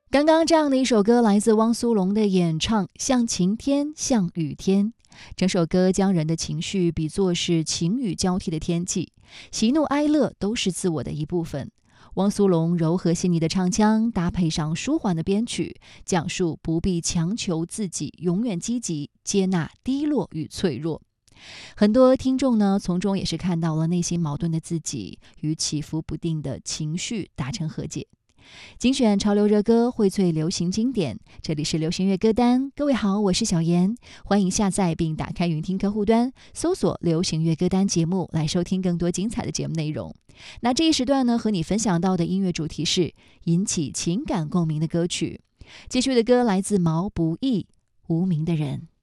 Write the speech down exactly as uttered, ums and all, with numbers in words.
刚刚这样的一首歌来自汪苏泷的演唱《像晴天像雨天》，整首歌将人的情绪比作是晴雨交替的天气，喜怒哀乐都是自我的一部分。汪苏泷柔和细腻的唱腔搭配上舒缓的编曲，讲述不必强求自己永远积极，接纳低落与脆弱。很多听众呢，从中也是看到了内心矛盾的自己与起伏不定的情绪达成和解。精选潮流热歌，荟萃流行经典，这里是流行乐歌单。各位好，我是小妍，欢迎下载并打开云听客户端，搜索流行乐歌单节目来收听更多精彩的节目内容。那这一时段呢，和你分享到的音乐主题是引起情感共鸣的歌曲。继续的歌来自毛不易，无名的人。